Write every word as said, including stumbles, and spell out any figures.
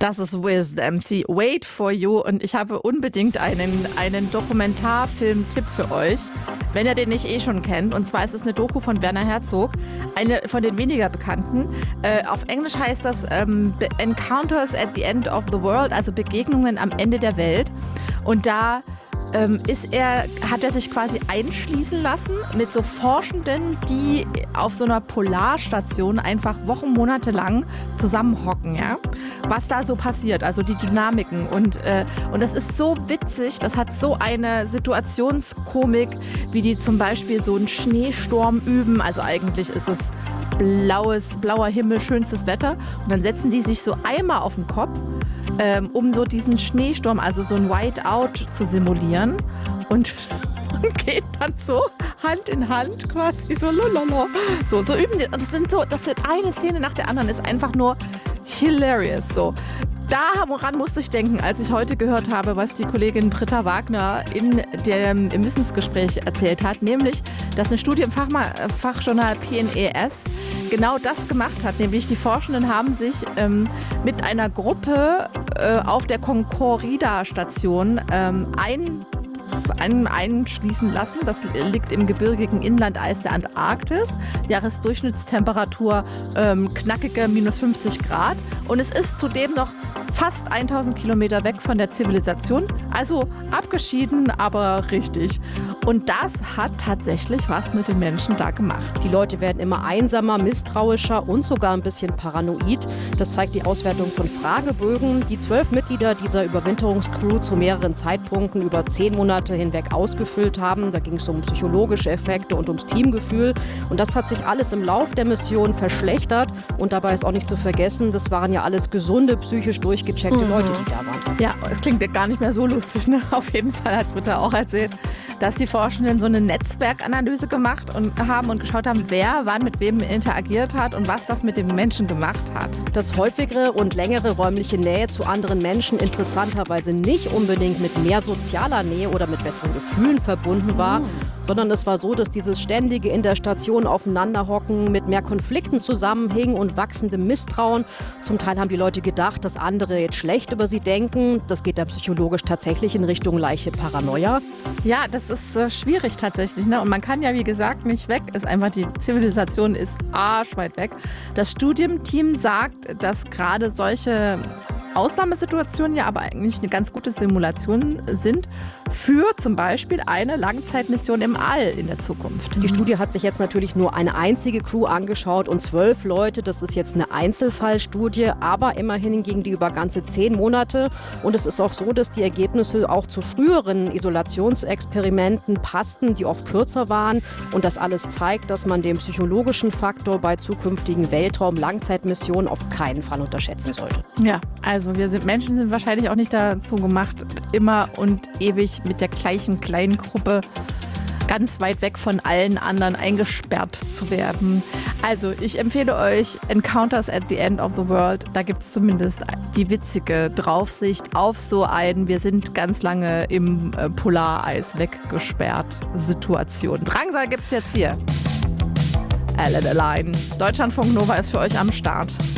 Das ist Wiz, the M C, Wait for You. Und ich habe unbedingt einen, einen Dokumentarfilm-Tipp für euch, wenn ihr den nicht eh schon kennt. Und zwar ist es eine Doku von Werner Herzog, eine von den weniger bekannten. Äh, auf Englisch heißt das ähm, Encounters at the End of the World, also Begegnungen am Ende der Welt. Und da ähm, ist er, hat er sich quasi einschließen lassen mit so Forschenden, die auf so einer Polarstation einfach Wochen, Monate lang zusammenhocken, ja? Was da so passiert, also die Dynamiken. Und, äh, und das ist so witzig, das hat so eine Situationskomik, wie die zum Beispiel so einen Schneesturm üben. Also eigentlich ist es blaues, blauer Himmel, schönstes Wetter. Und dann setzen die sich so Eimer auf den Kopf, ähm, um so diesen Schneesturm, also so ein Whiteout zu simulieren. Und, und gehen dann so Hand in Hand quasi so lololo. So, so üben die. Und das sind so, das sind eine Szene nach der anderen, ist einfach nur hilarious. So. Daran musste ich denken, als ich heute gehört habe, was die Kollegin Britta Wagner in dem, im Wissensgespräch erzählt hat, nämlich, dass eine Studie im Fachma- Fachjournal P N E S genau das gemacht hat, nämlich die Forschenden haben sich ähm, mit einer Gruppe äh, auf der Concordia-Station ähm, ein Ein, einschließen lassen. Das liegt im gebirgigen Inlandeis der Antarktis. Jahresdurchschnittstemperatur ähm, knackige minus fünfzig Grad. Und es ist zudem noch fast tausend Kilometer weg von der Zivilisation. Also abgeschieden, aber richtig. Und das hat tatsächlich was mit den Menschen da gemacht. Die Leute werden immer einsamer, misstrauischer und sogar ein bisschen paranoid. Das zeigt die Auswertung von Fragebögen. Die zwölf Mitglieder dieser Überwinterungscrew zu mehreren Zeitpunkten über zehn Monate hinweg ausgefüllt haben. Da ging es um psychologische Effekte und ums Teamgefühl. Und das hat sich alles im Lauf der Mission verschlechtert. Und dabei ist auch nicht zu vergessen, das waren ja alles gesunde, psychisch durchgecheckte mhm. Leute, die da waren. Ja, es klingt ja gar nicht mehr so lustig, ne? Auf jeden Fall hat Britta auch erzählt, dass die Forschenden so eine Netzwerkanalyse gemacht und haben und geschaut haben, wer wann mit wem interagiert hat und was das mit dem Menschen gemacht hat. Dass häufigere und längere räumliche Nähe zu anderen Menschen interessanterweise nicht unbedingt mit mehr sozialer Nähe oder mit besseren Gefühlen verbunden war, mhm. sondern es war so, dass dieses ständige in der Station aufeinanderhocken mit mehr Konflikten zusammenhing und wachsendem Misstrauen. Zum Teil haben die Leute gedacht, dass andere jetzt schlecht über sie denken. Das geht dann psychologisch tatsächlich in Richtung leichte Paranoia. Ja, das ist äh, schwierig tatsächlich, ne? Und man kann ja, wie gesagt, nicht weg. Ist einfach, die Zivilisation ist arschweit weg. Das Studienteam sagt, dass gerade solche Ausnahmesituationen ja aber eigentlich eine ganz gute Simulation sind für zum Beispiel eine Langzeitmission im All in der Zukunft. Die Studie hat sich jetzt natürlich nur eine einzige Crew angeschaut und zwölf Leute. Das ist jetzt eine Einzelfallstudie, aber immerhin gingen die über ganze zehn Monate. Und es ist auch so, dass die Ergebnisse auch zu früheren Isolationsexperimenten passten, die oft kürzer waren. Und das alles zeigt, dass man den psychologischen Faktor bei zukünftigen Weltraum-Langzeitmissionen auf keinen Fall unterschätzen sollte. Ja, also Also wir sind Menschen sind wahrscheinlich auch nicht dazu gemacht, immer und ewig mit der gleichen kleinen Gruppe ganz weit weg von allen anderen eingesperrt zu werden. Also ich empfehle euch Encounters at the End of the World. Da gibt es zumindest die witzige Draufsicht auf so ein wir sind ganz lange im äh, Polareis weggesperrt Situation. Drangsal gibt's jetzt hier. Alan Allein. Deutschlandfunk Nova ist für euch am Start.